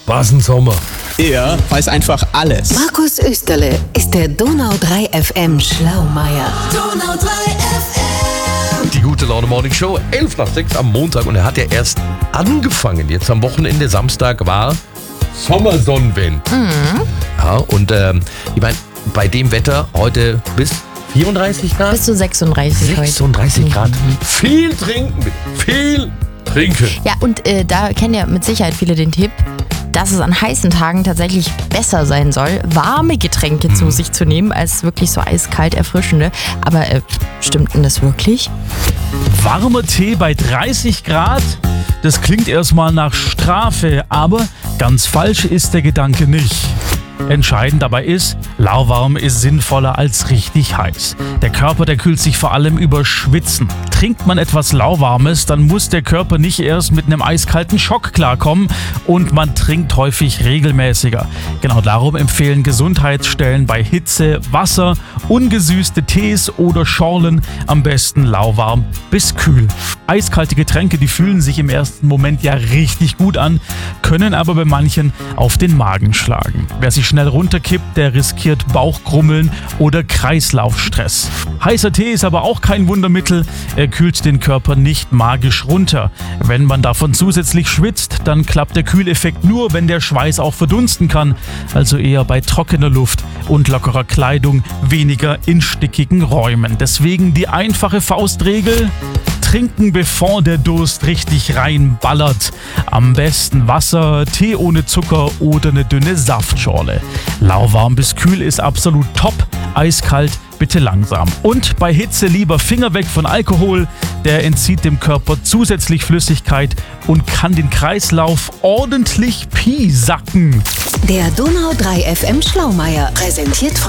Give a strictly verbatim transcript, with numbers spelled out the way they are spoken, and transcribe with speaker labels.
Speaker 1: war's ein Sommer.
Speaker 2: Er weiß einfach alles.
Speaker 3: Markus Österle ist der Donau drei F M Schlaumeier.
Speaker 4: Donau drei F M.
Speaker 1: Die gute Laune Morning Show, elf nach sechs am Montag und er hat ja erst angefangen. Jetzt am Wochenende, Samstag war Sommersonnenwind. Mhm. Ja, und ähm, ich meine, bei dem Wetter heute bis vierunddreißig Grad?
Speaker 5: Bis zu sechsunddreißig heute.
Speaker 1: sechsunddreißig Grad. Viel trinken, viel trinken.
Speaker 5: Ja, und äh, da kennen ja mit Sicherheit viele den Tipp, dass es an heißen Tagen tatsächlich besser sein soll, warme Getränke hm. zu sich zu nehmen, als wirklich so eiskalt erfrischende. Aber äh, stimmt denn das wirklich?
Speaker 6: Warmer Tee bei dreißig Grad? Das klingt erstmal nach Strafe, aber ganz falsch ist der Gedanke nicht. Entscheidend dabei ist, lauwarm ist sinnvoller als richtig heiß. Der Körper, der kühlt sich vor allem über Schwitzen. Trinkt man etwas Lauwarmes, dann muss der Körper nicht erst mit einem eiskalten Schock klarkommen und man trinkt häufig regelmäßiger. Genau darum empfehlen Gesundheitsstellen bei Hitze Wasser, ungesüßte Tees oder Schorlen, am besten lauwarm bis kühl. Eiskalte Getränke, die fühlen sich im ersten Moment ja richtig gut an, können aber bei manchen auf den Magen schlagen. Wer sich schnell runterkippt, der riskiert Bauchkrummeln oder Kreislaufstress. Heißer Tee ist aber auch kein Wundermittel, er kühlt den Körper nicht magisch runter. Wenn man davon zusätzlich schwitzt, dann klappt der Kühleffekt nur, wenn der Schweiß auch verdunsten kann, also eher bei trockener Luft und lockerer Kleidung, weniger in stickigen Räumen. Deswegen die einfache Faustregel: trinken, bevor der Durst richtig reinballert. Am besten Wasser, Tee ohne Zucker oder eine dünne Saftschorle. Lauwarm bis kühl ist absolut top, eiskalt bitte langsam. Und bei Hitze lieber Finger weg von Alkohol, der entzieht dem Körper zusätzlich Flüssigkeit und kann den Kreislauf ordentlich piesacken.
Speaker 3: Der Donau drei F M Schlaumeier, präsentiert von